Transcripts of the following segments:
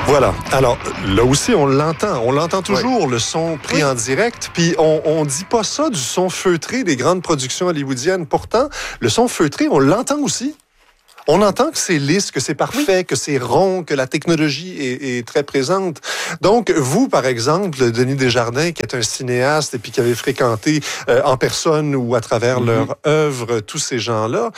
Voilà. Alors, là aussi, on l'entend toujours, le son pris en direct. Puis, on dit pas ça du son feutré des grandes productions hollywoodiennes. Pourtant, le son feutré, on l'entend aussi. On entend que c'est lisse, que c'est parfait, que c'est rond, que la technologie est très présente. Donc, vous, par exemple, Denis Desjardins, qui est un cinéaste et puis qui avait fréquenté en personne ou à travers leur œuvre tous ces gens-là,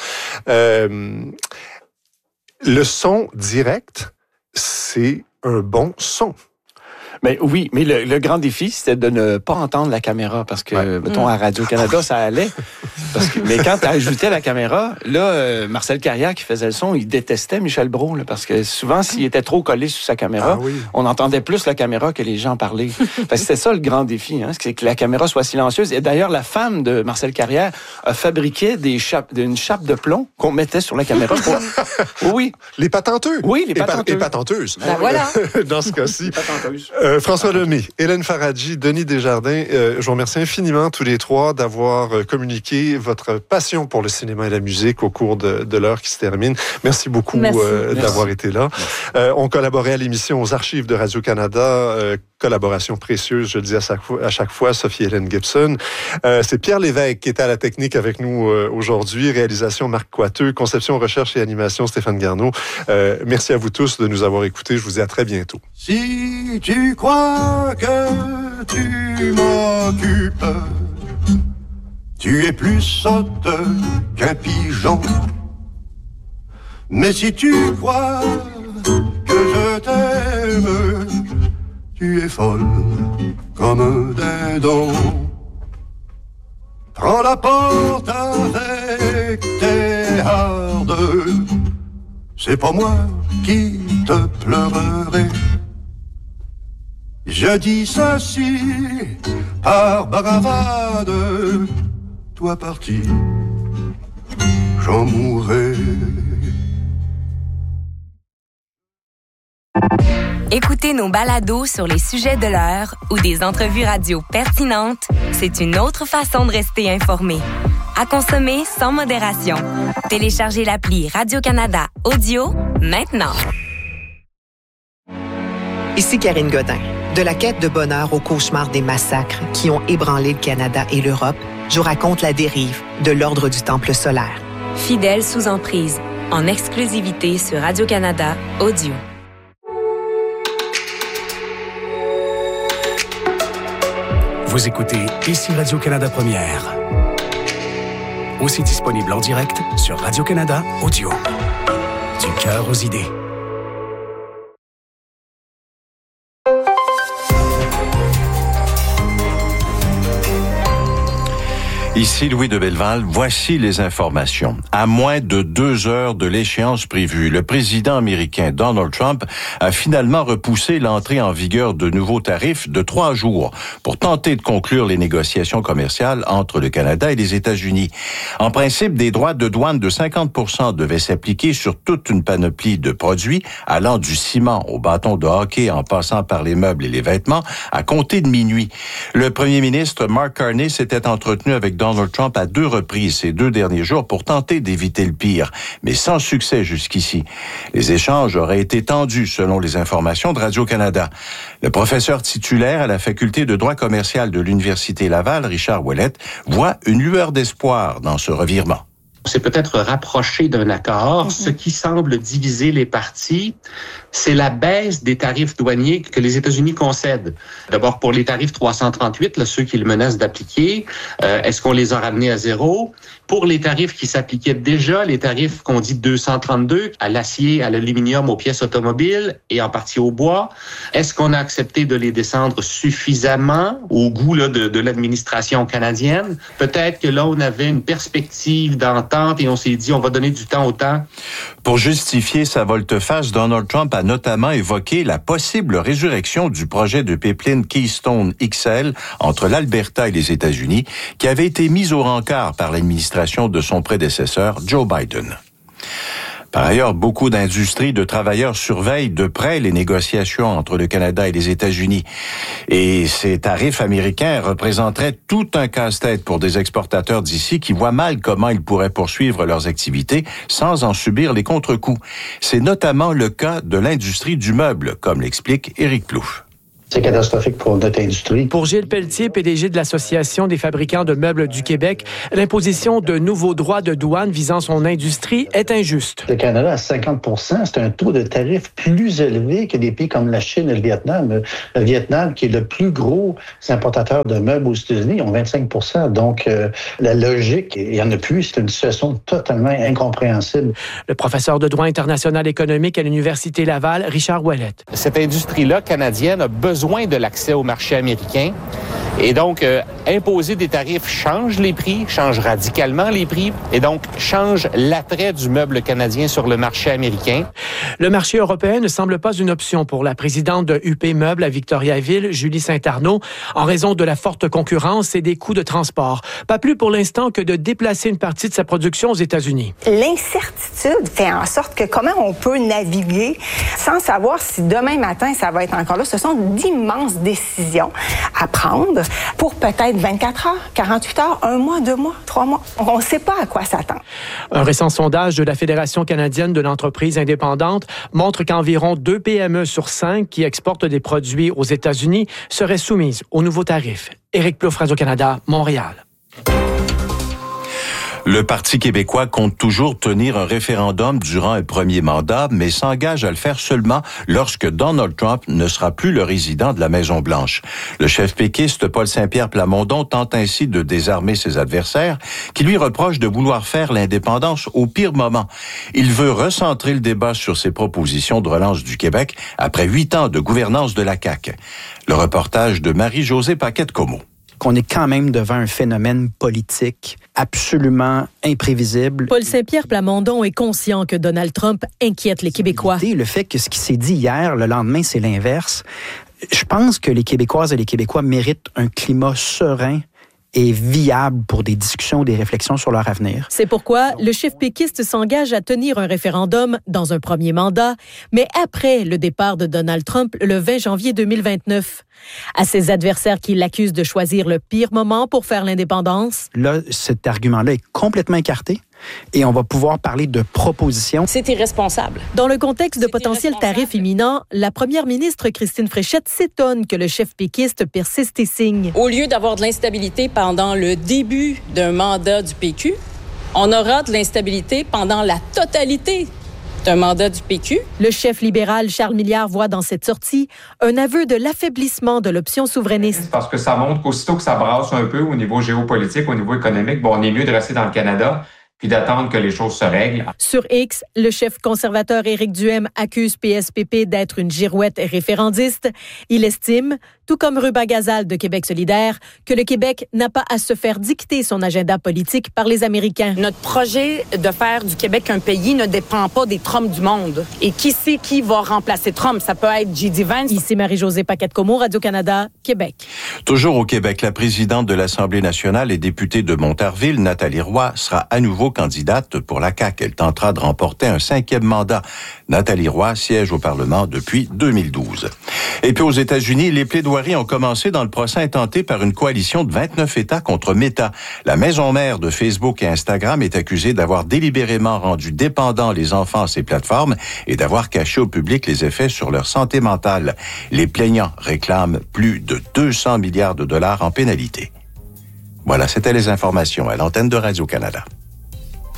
le son direct, c'est un bon son. Mais oui, mais le grand défi, c'était de ne pas entendre la caméra, parce que, mettons, à Radio-Canada, ça allait. Mais quand tu ajoutais la caméra, là, Marcel Carrière, qui faisait le son, il détestait Michel Brault, là, parce que souvent, s'il était trop collé sur sa caméra, on entendait plus la caméra que les gens parler. Fait que c'était ça le grand défi, hein, c'est que la caméra soit silencieuse. Et d'ailleurs, la femme de Marcel Carrière a fabriqué une chape de plomb qu'on mettait sur la caméra. Oui. Les patenteux. Oui, les patenteux. Les patenteuses. Ben voilà. Dans ce cas-ci. Patenteuses. François Lemay, Hélène Faradji, Denis Desjardins, je vous remercie infiniment tous les trois d'avoir communiqué votre passion pour le cinéma et la musique au cours de l'heure qui se termine. Merci beaucoup d'avoir été là. On collaborait à l'émission aux Archives de Radio-Canada, collaboration précieuse, je le dis à chaque fois, Sophie-Hélène Gibson. C'est Pierre Lévesque qui est à la technique avec nous aujourd'hui, réalisation Marc Coiteux, conception, recherche et animation Stéphane Garneau. Merci à vous tous de nous avoir écoutés. Je vous dis à très bientôt. Si tu crois que tu m'occupes, tu es plus sotte qu'un pigeon. Mais si tu crois que je t'aime, tu es folle comme un dindon. Prends la porte avec tes hardes, c'est pas moi qui te pleurerai. Je dis ceci par bravade, toi parti, j'en mourrai. Écoutez nos balados sur les sujets de l'heure ou des entrevues radio pertinentes, c'est une autre façon de rester informé. À consommer sans modération. Téléchargez l'appli Radio-Canada Audio maintenant. Ici Karine Godin. De la quête de bonheur au cauchemar des massacres qui ont ébranlé le Canada et l'Europe, je vous raconte la dérive de l'Ordre du Temple solaire. Fidèle sous emprise, en exclusivité sur Radio-Canada Audio. Vous écoutez Ici Radio-Canada Première. Aussi disponible en direct sur Radio-Canada Audio. Du cœur aux idées. Ici Louis de Belleval, voici les informations. À moins de 2 heures de l'échéance prévue, le président américain Donald Trump a finalement repoussé l'entrée en vigueur de nouveaux tarifs de 3 jours pour tenter de conclure les négociations commerciales entre le Canada et les États-Unis. En principe, des droits de douane de 50% devaient s'appliquer sur toute une panoplie de produits allant du ciment au bâton de hockey en passant par les meubles et les vêtements à compter de minuit. Le premier ministre Mark Carney s'était entretenu avec Donald Trump à 2 reprises ces 2 derniers jours pour tenter d'éviter le pire, mais sans succès jusqu'ici. Les échanges auraient été tendus selon les informations de Radio-Canada. Le professeur titulaire à la faculté de droit commercial de l'Université Laval, Richard Ouellette, voit une lueur d'espoir dans ce revirement. C'est peut-être rapproché d'un accord. Ce qui semble diviser les parties, c'est la baisse des tarifs douaniers que les États-Unis concèdent. D'abord, pour les tarifs 338, là, ceux qu'ils menacent d'appliquer, est-ce qu'on les a ramenés à 0? Pour les tarifs qui s'appliquaient déjà, les tarifs qu'on dit 232, à l'acier, à l'aluminium, aux pièces automobiles et en partie au bois, est-ce qu'on a accepté de les descendre suffisamment au goût là, de l'administration canadienne? Peut-être que là, on avait une perspective d'entente et on s'est dit, on va donner du temps au temps. Pour justifier sa volte-face, Donald Trump a notamment évoqué la possible résurrection du projet de pipeline Keystone XL entre l'Alberta et les États-Unis, qui avait été mis au rencard par l'administration de son prédécesseur, Joe Biden. Par ailleurs, beaucoup d'industries de travailleurs surveillent de près les négociations entre le Canada et les États-Unis. Et ces tarifs américains représenteraient tout un casse-tête pour des exportateurs d'ici qui voient mal comment ils pourraient poursuivre leurs activités sans en subir les contre-coups. C'est notamment le cas de l'industrie du meuble, comme l'explique Éric Plouffe. C'est catastrophique pour notre industrie. Pour Gilles Pelletier, PDG de l'Association des fabricants de meubles du Québec, l'imposition de nouveaux droits de douane visant son industrie est injuste. Le Canada, à 50 %, c'est un taux de tarif plus élevé que des pays comme la Chine et le Vietnam. Le Vietnam, qui est le plus gros importateur de meubles aux États-Unis, ont 25 %. Donc, la logique, il n'y en a plus. C'est une situation totalement incompréhensible. Le professeur de droit international économique à l'Université Laval, Richard Ouellette. Cette industrie-là canadienne a besoin de l'accès au marché américain. Et donc, imposer des tarifs change les prix, change radicalement les prix, et donc change l'attrait du meuble canadien sur le marché américain. Le marché européen ne semble pas une option pour la présidente de UP Meubles à Victoriaville, Julie Saint-Arnaud, en raison de la forte concurrence et des coûts de transport. Pas plus pour l'instant que de déplacer une partie de sa production aux États-Unis. L'incertitude fait en sorte que comment on peut naviguer sans savoir si demain matin ça va être encore là. Ce sont d'immenses décisions à prendre pour peut-être 24 heures, 48 heures, 1 mois, 2 mois, 3 mois. On ne sait pas à quoi s'attendre. Un récent sondage de la Fédération canadienne de l'entreprise indépendante montre qu'environ 2 PME sur 5 qui exportent des produits aux États-Unis seraient soumises aux nouveaux tarifs. Éric Plouffe, Radio-Canada, Montréal. Le Parti québécois compte toujours tenir un référendum durant un premier mandat, mais s'engage à le faire seulement lorsque Donald Trump ne sera plus le résident de la Maison-Blanche. Le chef péquiste Paul Saint-Pierre Plamondon tente ainsi de désarmer ses adversaires, qui lui reprochent de vouloir faire l'indépendance au pire moment. Il veut recentrer le débat sur ses propositions de relance du Québec après 8 ans de gouvernance de la CAQ. Le reportage de Marie-Josée Paquette-Comeau. Qu'on est quand même devant un phénomène politique absolument imprévisible. Paul Saint-Pierre Plamondon est conscient que Donald Trump inquiète les Québécois. Le fait que ce qui s'est dit hier, le lendemain, c'est l'inverse. Je pense que les Québécoises et les Québécois méritent un climat serein et viable pour des discussions, des réflexions sur leur avenir. C'est pourquoi le chef péquiste s'engage à tenir un référendum dans un premier mandat, mais après le départ de Donald Trump le 20 janvier 2029. À ses adversaires qui l'accusent de choisir le pire moment pour faire l'indépendance. Là, cet argument-là est complètement écarté. Et on va pouvoir parler de propositions. C'est irresponsable. Dans le contexte de potentiels tarifs imminents, la première ministre Christine Fréchette s'étonne que le chef péquiste persiste et signe. Au lieu d'avoir de l'instabilité pendant le début d'un mandat du PQ, on aura de l'instabilité pendant la totalité d'un mandat du PQ. Le chef libéral Charles Milliard voit dans cette sortie un aveu de l'affaiblissement de l'option souverainiste. Parce que ça montre qu'aussitôt que ça brasse un peu au niveau géopolitique, au niveau économique, on est mieux de rester dans le Canada puis d'attendre que les choses se règlent. Sur X, le chef conservateur Éric Duhem accuse PSPP d'être une girouette référendiste. Il estime, tout comme Ruben Gazal de Québec solidaire, que le Québec n'a pas à se faire dicter son agenda politique par les Américains. Notre projet de faire du Québec un pays ne dépend pas des Trump du monde. Et qui sait qui va remplacer Trump? Ça peut être J.D. Vance. Ici Marie-Josée Paquette-Comeau, Radio-Canada, Québec. Toujours au Québec, la présidente de l'Assemblée nationale et députée de Montarville, Nathalie Roy, sera à nouveau candidate pour la CAQ. Elle tentera de remporter un 5e mandat. Nathalie Roy siège au Parlement depuis 2012. Et puis aux États-Unis, les plaidoiries ont commencé dans le procès intenté par une coalition de 29 États contre Meta. La maison mère de Facebook et Instagram est accusée d'avoir délibérément rendu dépendants les enfants à ces plateformes et d'avoir caché au public les effets sur leur santé mentale. Les plaignants réclament plus de 200 milliards de dollars en pénalité. Voilà, c'était les informations à l'antenne de Radio-Canada.